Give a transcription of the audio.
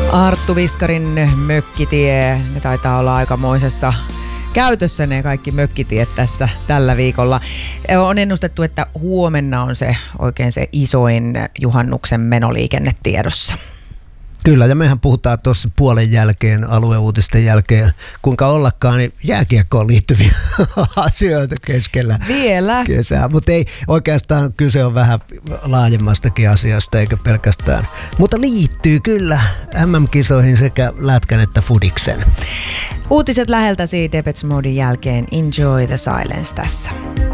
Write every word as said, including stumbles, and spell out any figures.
Arttu Viskarin mökkitie, ne taitaa olla aikamoisessa käytössä ne kaikki mökkitiet tässä tällä viikolla. On ennustettu, että huomenna on se oikein se isoin juhannuksen menoliikenne tiedossa. Kyllä, ja mehän puhutaan tuossa puolen jälkeen, alueuutisten jälkeen, kuinka ollakaan niin jääkiekkoon liittyviä asioita keskellä Vielä. kesää. Mutta ei, oikeastaan kyse on vähän laajemmastakin asiasta, eikä pelkästään. Mutta liittyy kyllä M M-kisoihin sekä lätkän että fudiksen. Uutiset läheltäsi Depeche Moden jälkeen. Enjoy the silence tässä.